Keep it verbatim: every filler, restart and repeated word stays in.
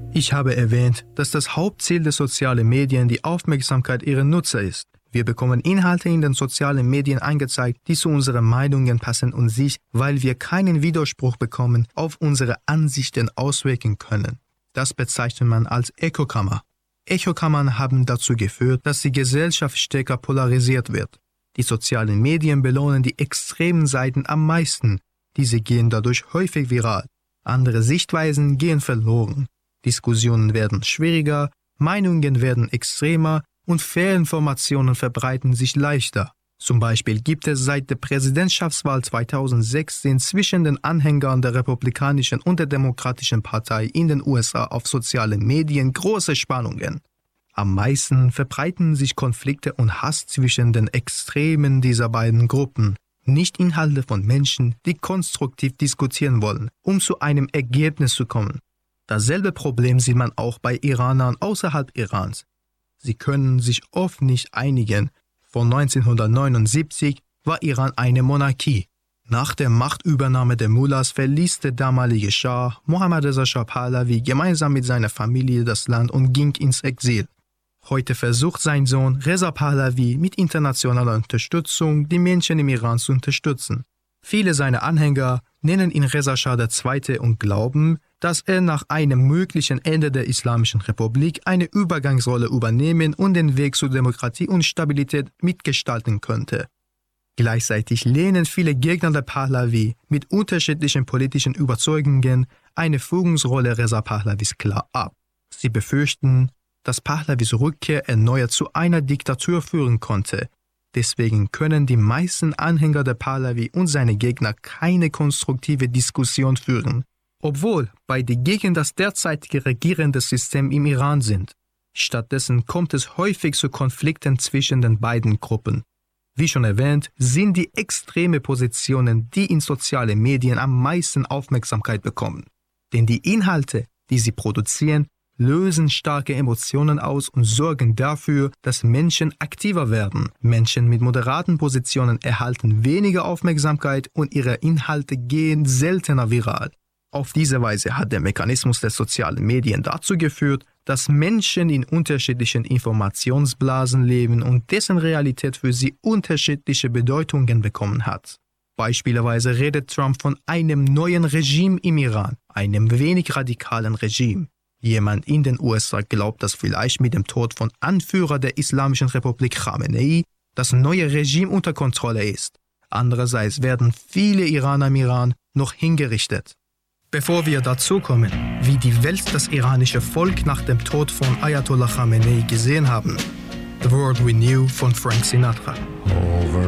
Ich habe erwähnt, dass das Hauptziel der sozialen Medien die Aufmerksamkeit ihrer Nutzer ist. Wir bekommen Inhalte in den sozialen Medien angezeigt, die zu unseren Meinungen passen und sich, weil wir keinen Widerspruch bekommen, auf unsere Ansichten auswirken können. Das bezeichnet man als Echokammer. Echokammern haben dazu geführt, dass die Gesellschaft stärker polarisiert wird. Die sozialen Medien belohnen die extremen Seiten am meisten. Diese gehen dadurch häufig viral. Andere Sichtweisen gehen verloren. Diskussionen werden schwieriger, Meinungen werden extremer und Fehlinformationen verbreiten sich leichter. Zum Beispiel gibt es seit der Präsidentschaftswahl zweitausendsechzehn zwischen den Anhängern der Republikanischen und der Demokratischen Partei in den U S A auf sozialen Medien große Spannungen. Am meisten verbreiten sich Konflikte und Hass zwischen den Extremen dieser beiden Gruppen, nicht Inhalte von Menschen, die konstruktiv diskutieren wollen, um zu einem Ergebnis zu kommen. Dasselbe Problem sieht man auch bei Iranern außerhalb Irans. Sie können sich oft nicht einigen. Von neunzehnhundertneunundsiebzig war Iran eine Monarchie. Nach der Machtübernahme der Mullahs verließ der damalige Schah Mohammad Reza Shah Pahlavi gemeinsam mit seiner Familie das Land und ging ins Exil. Heute versucht sein Sohn Reza Pahlavi mit internationaler Unterstützung die Menschen im Iran zu unterstützen. Viele seiner Anhänger nennen ihn Reza Schah der Zweite und glauben, dass er nach einem möglichen Ende der Islamischen Republik eine Übergangsrolle übernehmen und den Weg zur Demokratie und Stabilität mitgestalten könnte. Gleichzeitig lehnen viele Gegner der Pahlavi mit unterschiedlichen politischen Überzeugungen eine Führungsrolle Reza Pahlavis klar ab. Sie befürchten, dass Pahlavis Rückkehr erneut zu einer Diktatur führen konnte. Deswegen können die meisten Anhänger der Pahlavi und seine Gegner keine konstruktive Diskussion führen, obwohl beide gegen das derzeitige regierende System im Iran sind. Stattdessen kommt es häufig zu Konflikten zwischen den beiden Gruppen. Wie schon erwähnt, sind die extreme Positionen, die in sozialen Medien am meisten Aufmerksamkeit bekommen. Denn die Inhalte, die sie produzieren, lösen starke Emotionen aus und sorgen dafür, dass Menschen aktiver werden. Menschen mit moderaten Positionen erhalten weniger Aufmerksamkeit und ihre Inhalte gehen seltener viral. Auf diese Weise hat der Mechanismus der sozialen Medien dazu geführt, dass Menschen in unterschiedlichen Informationsblasen leben und dessen Realität für sie unterschiedliche Bedeutungen bekommen hat. Beispielsweise redet Trump von einem neuen Regime im Iran, einem wenig radikalen Regime. Jemand in den U S A glaubt, dass vielleicht mit dem Tod von Anführer der Islamischen Republik Khamenei das neue Regime unter Kontrolle ist. Andererseits werden viele Iraner im Iran noch hingerichtet. Bevor wir dazu kommen, wie die Welt das iranische Volk nach dem Tod von Ayatollah Khamenei gesehen haben, The World We Knew von Frank Sinatra. Over